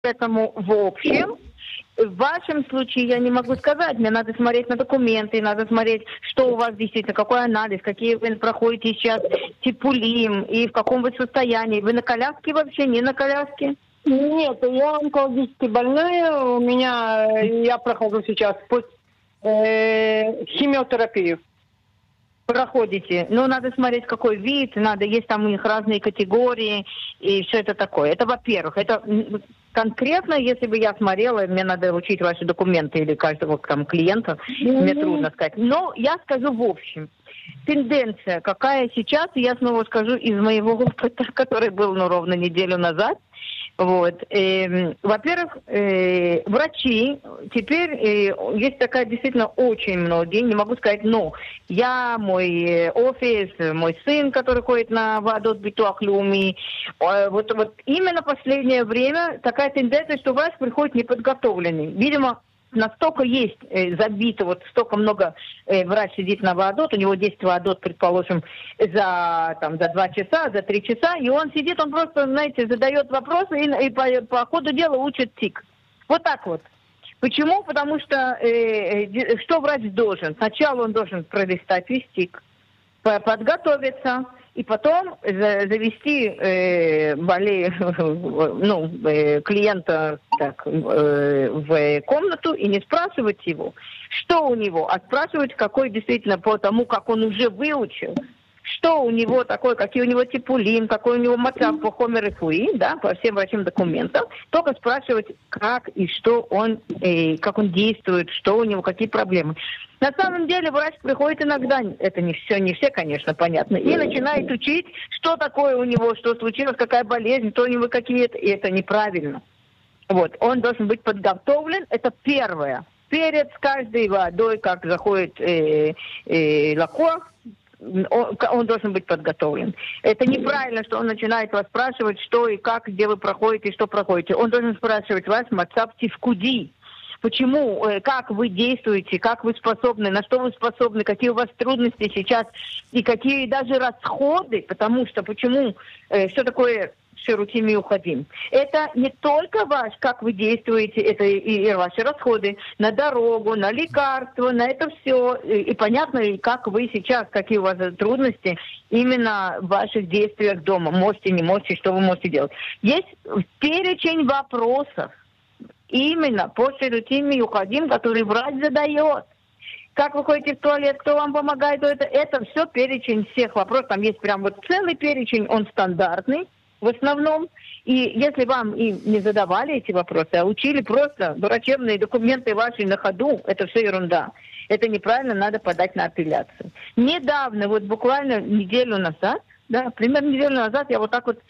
Поэтому, в общем, в вашем случае я не могу сказать. Мне надо смотреть на документы, надо смотреть, что у вас действительно, какой анализ, какие вы проходите сейчас типулим, и в каком вы состоянии. Вы на коляске вообще, не на коляске? Нет, я онкологически больная. Я прохожу сейчас химиотерапию. Проходите. Ну, надо смотреть, какой вид, есть там у них разные категории, и все это такое. Это, во-первых, это конкретно, если бы я смотрела, мне надо учить ваши документы или каждого там клиента, мне трудно сказать. Но я скажу в общем. Тенденция, какая сейчас, я снова скажу из моего опыта, который был, ровно неделю назад. Вот. Во-первых, врачи, теперь есть такая действительно очень многие, не могу сказать, но я, мой офис, мой сын, который ходит на Вадот Битуах Леуми, вот именно последнее время такая тенденция, что врач приходит неподготовленный. Видимо, настолько есть забито, столько много врач сидит на ВАДОТ, у него 10 ВАДОТ, предположим, за 2 часа, за 3 часа, и он сидит, он просто, задает вопросы и по ходу дела учит ТИК. Вот так вот. Почему? Потому что что врач должен? Сначала он должен пролистать весь ТИК, подготовиться, и потом завести клиента в комнату и не спрашивать его, что у него, а спрашивать, какой действительно по тому, как он уже выучил, что у него такое, какие у него типулим, какой у него мацав по хомер и фуи, да, по всем врачебным документам, только спрашивать, как и что он, как он действует, что у него, какие проблемы. На самом деле врач приходит иногда, это не все, конечно, понятно, и начинает учить, что такое у него, что случилось, какая болезнь, что у него какие-то, и это неправильно. Вот, он должен быть подготовлен, это первое. Перед каждой водой, как заходит лакох, он должен быть подготовлен. Это неправильно, что он начинает вас спрашивать, что и как, где вы проходите, что проходите. Он должен спрашивать вас мацав тифкуди. Почему, как вы действуете, как вы способны, на что вы способны, какие у вас трудности сейчас и какие даже расходы, потому что почему, что такое ширутими уходим. Это не только ваш, как вы действуете, это и ваши расходы на дорогу, на лекарства, на это все. И понятно, и как вы сейчас, какие у вас трудности именно в ваших действиях дома. Можете, не можете, что вы можете делать. Есть перечень вопросов именно по ширутими уходим, который врач задает. Как вы ходите в туалет, кто вам помогает, это все перечень всех вопросов. Там есть прям целый перечень, он стандартный в основном. И если вам и не задавали эти вопросы, а учили просто врачебные документы ваши на ходу, это все ерунда. Это неправильно, надо подать на апелляцию. Недавно, буквально неделю назад, примерно неделю назад, я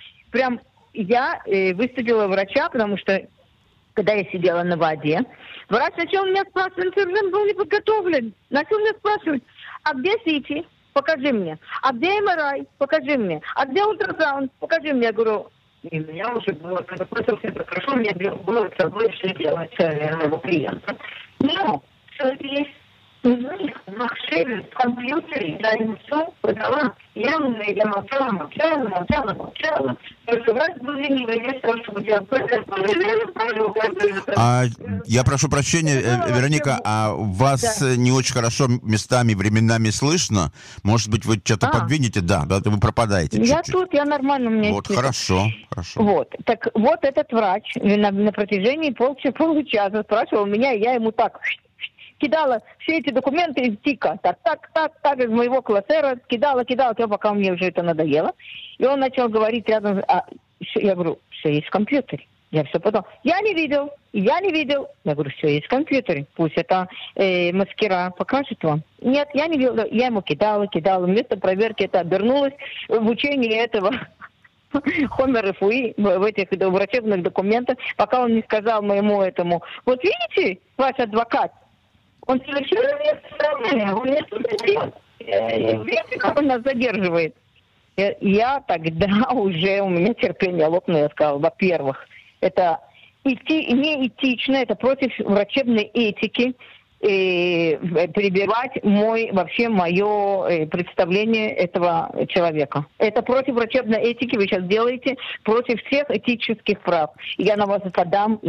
выступила врача, потому что когда я сидела на воде, врач начал меня спрашивать, он был не подготовлен. Начал меня спрашивать, а где СИТИ? Покажи мне. А где МРИ? Покажи мне. А где ультрасаунд? Покажи мне. Я говорю, и у меня уже было, когда просто все это хорошо, у меня было с собой все делать моего клиента. Но все это есть у них в машине, в компьютере, я им все подала. Я молчала. Только врач был ленивый, я прошу прощения, Вероника, а вас не очень хорошо местами, временами слышно? Может быть, вы что-то подвинете? Да, вы пропадаете чуть-чуть. Я тут, я нормально, у меня хорошо. Так этот врач на протяжении получаса спрашивал меня, и я ему так кидала все эти документы из ТИКа. Так, из моего классера кидала, пока мне уже это надоело. И он начал говорить рядом, я говорю, все есть в компьютере. Я все потом, я не видел. Я говорю, все есть в компьютере. Пусть это маскира покажет вам. Нет, я не видела. Я ему кидала. Вместо проверки это обернулось в учении этого хомер и фуи в этих врачебных документах, пока он не сказал моему этому, вот видите, ваш адвокат, он совершенно не он не делает. Видите, как он нас задерживает? Я тогда уже, у меня терпение лопнуло, я сказала, во-первых, это неэтично, это против врачебной этики. перебивать мое представление этого человека. Это против врачебной этики вы сейчас делаете, против всех этических прав. Я на вас подам